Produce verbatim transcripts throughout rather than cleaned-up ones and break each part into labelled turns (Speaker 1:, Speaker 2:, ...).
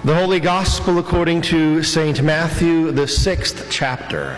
Speaker 1: The Holy Gospel according to Saint Matthew, the sixth chapter.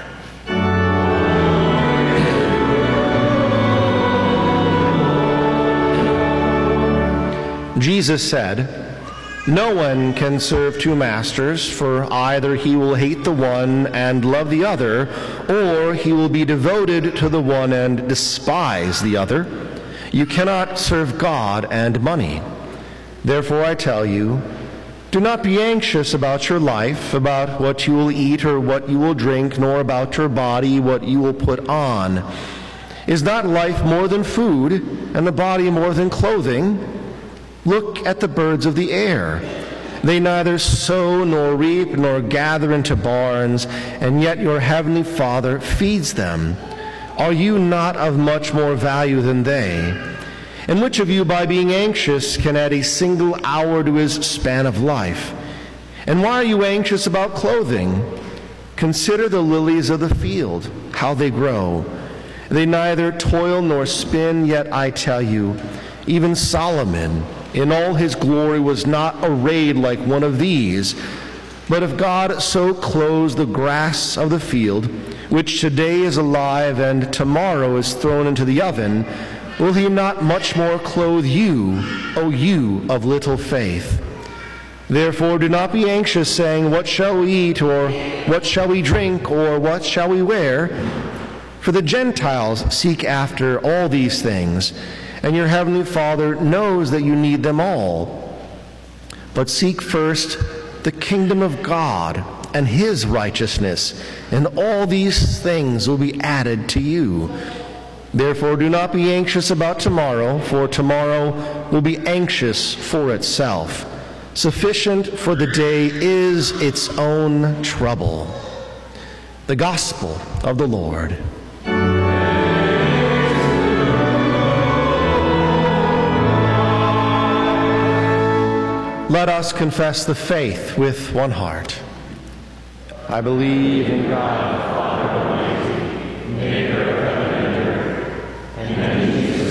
Speaker 1: Jesus said, "No one can serve two masters, for either he will hate the one and love the other, or he will be devoted to the one and despise the other. You cannot serve God and money. Therefore I tell you, do not be anxious about your life, about what you will eat or what you will drink, nor about your body, what you will put on. Is not life more than food, and the body more than clothing? Look at the birds of the air. They neither sow nor reap nor gather into barns, and yet your heavenly Father feeds them. Are you not of much more value than they? And which of you, by being anxious, can add a single hour to his span of life? And why are you anxious about clothing? Consider the lilies of the field, how they grow. They neither toil nor spin, yet I tell you, even Solomon, in all his glory, was not arrayed like one of these. But if God so clothes the grass of the field, which today is alive and tomorrow is thrown into the oven, will he not much more clothe you, O you of little faith? Therefore do not be anxious, saying, what shall we eat, or what shall we drink, or what shall we wear? For the Gentiles seek after all these things, and your heavenly Father knows that you need them all. But seek first the kingdom of God and his righteousness, and all these things will be added to you. Therefore do not be anxious about tomorrow, for tomorrow will be anxious for itself. Sufficient for the day is its own trouble." The Gospel of the Lord. Let us confess the faith with one heart. I believe in God, Father Almighty, maker of heaven and earth, and in